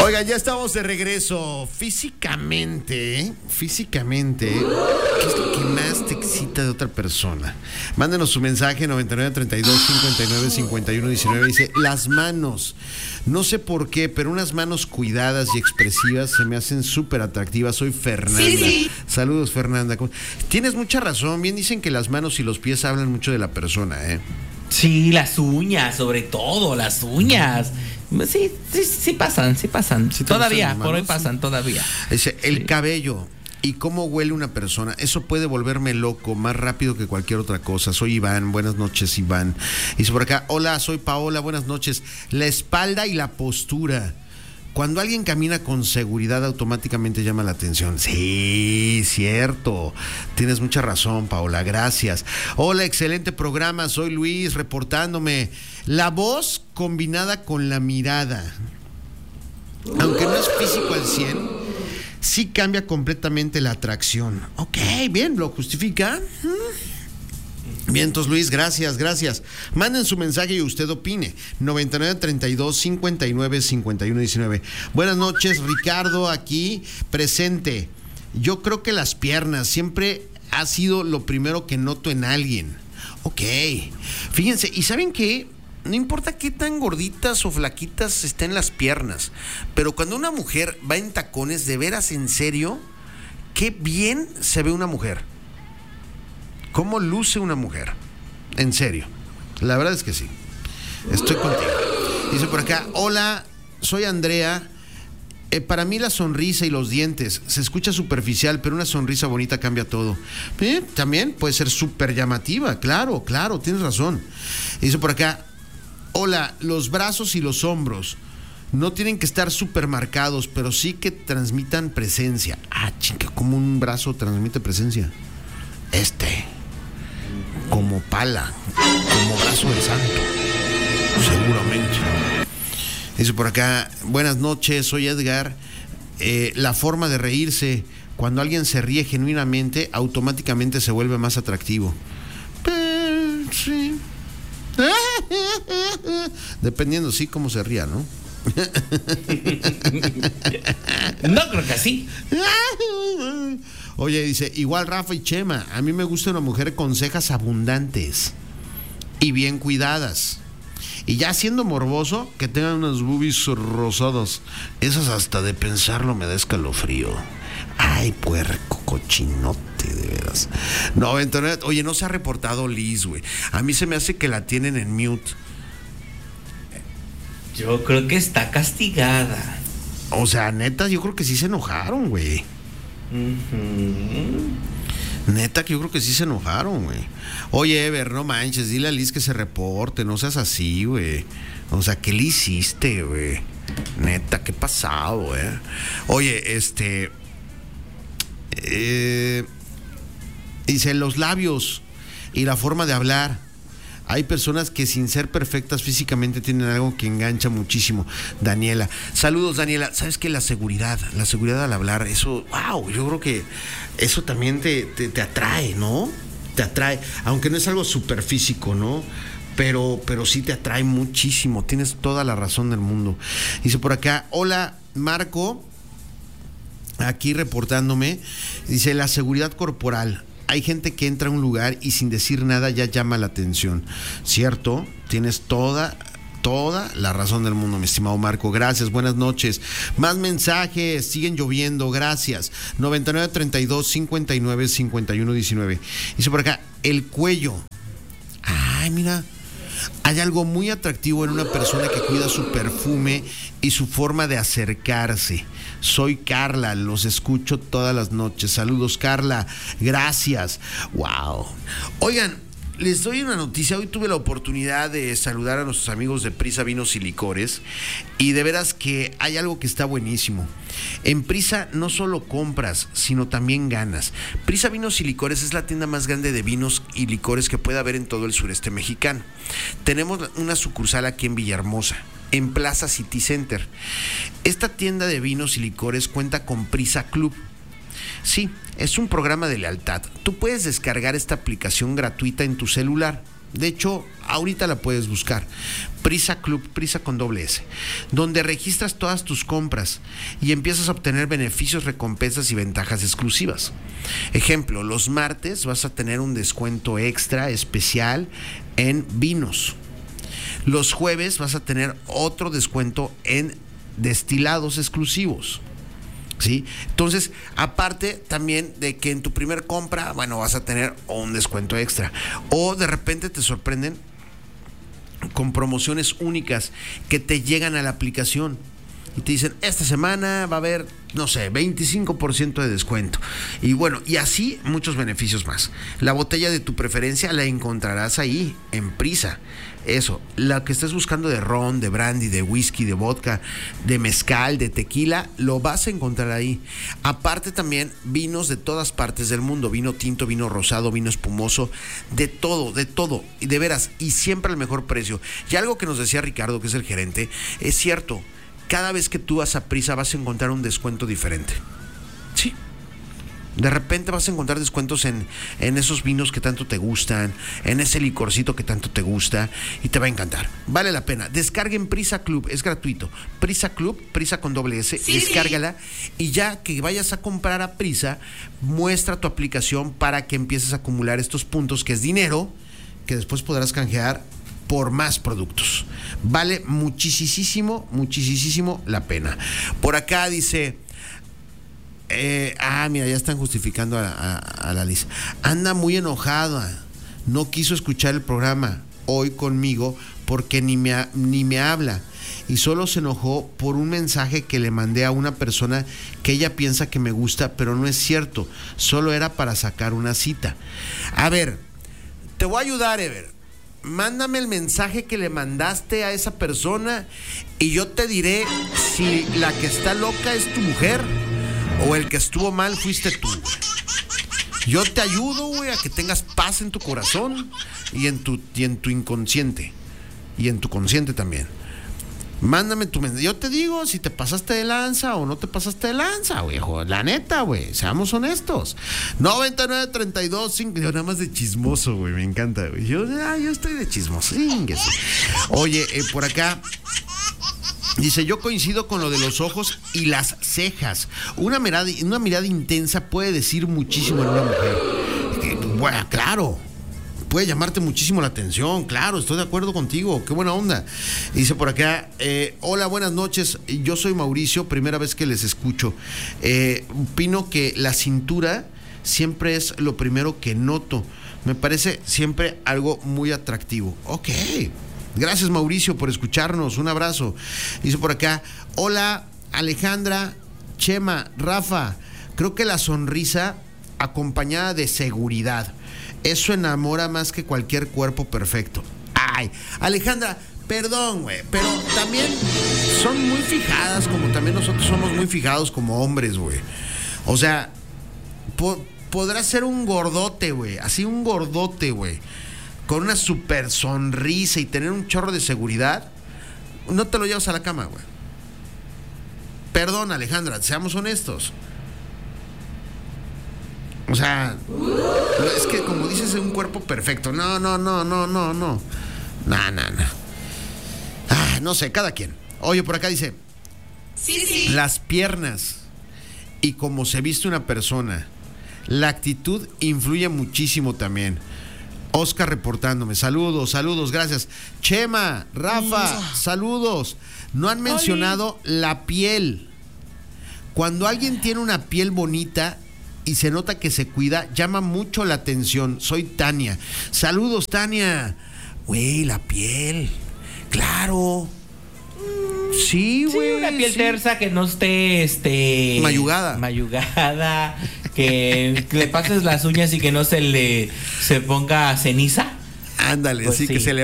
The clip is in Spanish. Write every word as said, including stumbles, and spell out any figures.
Oigan, ya estamos de regreso. Físicamente, físicamente, ¿qué es lo que más te excita de otra persona? Mándenos su mensaje noventa y nueve, treinta y dos, cincuenta y nueve, cincuenta y uno, diecinueve. Dice, las manos. No sé por qué, pero unas manos cuidadas y expresivas se me hacen súper atractivas. Soy Fernanda. Sí, sí. Saludos, Fernanda. Tienes mucha razón. Bien dicen que las manos y los pies hablan mucho de la persona, ¿eh? Sí, las uñas, sobre todo, las uñas. Sí, sí, sí pasan, sí pasan. ¿Sí todavía, por hoy pasan todavía. Dice, el sí. cabello y cómo huele una persona, eso puede volverme loco más rápido que cualquier otra cosa. Soy Iván, buenas noches, Iván. Dice por acá, hola, soy Paola, buenas noches. La espalda y la postura. Cuando alguien camina con seguridad, automáticamente llama la atención. Sí, cierto. Tienes mucha razón, Paola. Gracias. Hola, excelente programa. Soy Luis, reportándome. La voz combinada con la mirada. Aunque no es físico al cien, sí cambia completamente la atracción. Ok, bien, ¿lo justifica? Bien, entonces Luis, gracias, gracias. Manden su mensaje y usted opine. noventa y nueve, treinta y dos, cincuenta y nueve, cincuenta y uno, diecinueve. Buenas noches, Ricardo, aquí presente. Yo creo que las piernas siempre ha sido lo primero que noto en alguien. Ok, fíjense, ¿y saben qué? No importa qué tan gorditas o flaquitas estén las piernas, pero cuando una mujer va en tacones, de veras, en serio, qué bien se ve una mujer. ¿Cómo luce una mujer? En serio. La verdad es que sí. Estoy contigo. Dice por acá, hola, soy Andrea. Eh, para mí la sonrisa y los dientes se escucha superficial, pero una sonrisa bonita cambia todo. Eh, también puede ser súper llamativa. Claro, claro, tienes razón. Dice por acá, hola, los brazos y los hombros no tienen que estar súper marcados, pero sí que transmitan presencia. Ah, chica, ¿cómo un brazo transmite presencia? Este... como pala, como brazo de santo, seguramente. Dice por acá, buenas noches, soy Edgar. Eh, la forma de reírse, cuando alguien se ríe genuinamente, automáticamente se vuelve más atractivo. Eh, sí. Dependiendo, sí, cómo se ría, ¿no? No creo que así. Oye, dice, igual Rafa y Chema, a mí me gusta una mujer con cejas abundantes y bien cuidadas. Y ya siendo morboso, que tengan unas boobies rosadas. Esas hasta de pensarlo me da escalofrío. Ay, puerco, cochinote, de veras. No, entonces, oye, no se ha reportado Liz, güey. A mí se me hace que la tienen en mute. Yo creo que está castigada. O sea, neta, yo creo que sí se enojaron, güey. Uh-huh. Neta, que yo creo que sí se enojaron, güey. Oye, Ever, no manches, dile a Liz que se reporte, no seas así, güey. O sea, ¿qué le hiciste, güey? Neta, qué pasado, güey. Oye, este... Eh, dice, los labios y la forma de hablar. Hay personas que sin ser perfectas físicamente tienen algo que engancha muchísimo. Daniela. Saludos, Daniela. ¿Sabes qué? La seguridad, la seguridad al hablar, eso, wow, yo creo que eso también te, te, te atrae, ¿no? Te atrae, aunque no es algo súper físico, ¿no? Pero, pero sí te atrae muchísimo. Tienes toda la razón del mundo. Dice por acá, hola, Marco, aquí reportándome. Dice, la seguridad corporal. Hay gente que entra a un lugar y sin decir nada ya llama la atención. ¿Cierto? Tienes toda, toda la razón del mundo, mi estimado Marco. Gracias, buenas noches. Más mensajes, siguen lloviendo, gracias. noventa y nueve, treinta y dos, cincuenta y nueve, cincuenta y uno, diecinueve. Dice por acá, el cuello. Ay, mira. Hay algo muy atractivo en una persona que cuida su perfume y su forma de acercarse. Soy Carla, los escucho todas las noches. Saludos, Carla. Gracias. Wow. Oigan, les doy una noticia. Hoy tuve la oportunidad de saludar a nuestros amigos de Prisa Vinos y Licores y de veras que hay algo que está buenísimo. En Prisa no solo compras, sino también ganas. Prisa Vinos y Licores es la tienda más grande de vinos y licores que puede haber en todo el sureste mexicano. Tenemos una sucursal aquí en Villahermosa, en Plaza City Center. Esta tienda de vinos y licores cuenta con Prisa Club. Sí, es un programa de lealtad. Tú puedes descargar esta aplicación gratuita en tu celular. De hecho, ahorita la puedes buscar. Prisa Club, Prisa con doble S, donde registras todas tus compras y empiezas a obtener beneficios, recompensas y ventajas exclusivas. Ejemplo, los martes vas a tener un descuento extra especial en vinos. Los jueves vas a tener otro descuento en destilados exclusivos. ¿Sí? Entonces, aparte también de que en tu primer compra, bueno, vas a tener un descuento extra. O de repente te sorprenden con promociones únicas que te llegan a la aplicación y te dicen, esta semana va a haber, no sé, veinticinco por ciento de descuento. Y bueno, y así muchos beneficios más. La botella de tu preferencia la encontrarás ahí, en Prisa. Eso, la que estés buscando de ron, de brandy, de whisky, de vodka, de mezcal, de tequila, lo vas a encontrar ahí. Aparte también vinos de todas partes del mundo, vino tinto, vino rosado, vino espumoso, de todo, de todo, y de veras, y siempre al mejor precio. Y algo que nos decía Ricardo, que es el gerente, es cierto, cada vez que tú vas a Prisa vas a encontrar un descuento diferente. Sí. De repente vas a encontrar descuentos en, en esos vinos que tanto te gustan, en ese licorcito que tanto te gusta y te va a encantar. Vale la pena. Descarguen Prisa Club, es gratuito. Prisa Club, Prisa con doble S, sí, descárgala y ya que vayas a comprar a Prisa, muestra tu aplicación para que empieces a acumular estos puntos, que es dinero que después podrás canjear por más productos. Vale muchísimo, muchísimo la pena. Por acá dice... Eh, ah, mira, ya están justificando a, a, a la Liz. Anda muy enojada. No quiso escuchar el programa hoy conmigo porque ni me, ni me habla. Y solo se enojó por un mensaje que le mandé a una persona que ella piensa que me gusta, pero no es cierto. Solo era para sacar una cita. A ver, te voy a ayudar, Ever. Mándame el mensaje que le mandaste a esa persona y yo te diré si la que está loca es tu mujer o el que estuvo mal fuiste tú. Yo te ayudo, güey, a que tengas paz en tu corazón y en tu, y en tu inconsciente. Y en tu consciente también. Mándame tu mensaje. Yo te digo si te pasaste de lanza o no te pasaste de lanza, güey. La neta, güey. Seamos honestos. noventa y nueve, treinta y dos, cinco. Yo nada más de chismoso, güey. Me encanta, güey. Yo, ah, yo estoy de chismoso. Oye, eh, por acá... Dice, yo coincido con lo de los ojos y las cejas. Una mirada, una mirada intensa puede decir muchísimo en una mujer. Eh, bueno, claro. Puede llamarte muchísimo la atención, claro, estoy de acuerdo contigo, qué buena onda. Dice por acá, eh, hola, buenas noches, yo soy Mauricio, primera vez que les escucho. Eh, opino que la cintura siempre es lo primero que noto. Me parece siempre algo muy atractivo. Ok. Gracias, Mauricio, por escucharnos. Un abrazo. Dice por acá, hola, Alejandra, Chema, Rafa. Creo que la sonrisa acompañada de seguridad, eso enamora más que cualquier cuerpo perfecto. Ay, Alejandra, perdón, güey, pero también son muy fijadas, como también nosotros somos muy fijados como hombres, güey. O sea, po- podrá ser un gordote, güey, así un gordote, güey, con una super sonrisa y tener un chorro de seguridad, no te lo llevas a la cama, güey. Perdón, Alejandra, seamos honestos. O sea, es que como dices, es un cuerpo perfecto. No, no, no, no, no, no. No, no, no. Ah, no sé, cada quien. Oye, por acá dice, sí, sí. Las piernas y cómo se viste una persona, la actitud influye muchísimo también. Oscar reportándome, saludos, saludos, gracias. Chema, Rafa, mm. saludos. No han mencionado Oli. La piel. Cuando alguien tiene una piel bonita y se nota que se cuida, llama mucho la atención. Soy Tania. Saludos, Tania. Güey, la piel. Claro. Sí, güey. Sí, una piel sí. tersa que no esté, este... Mayugada. Mayugada. Que le pases las uñas y que no se le se ponga ceniza. Ándale, pues sí, sí, que se le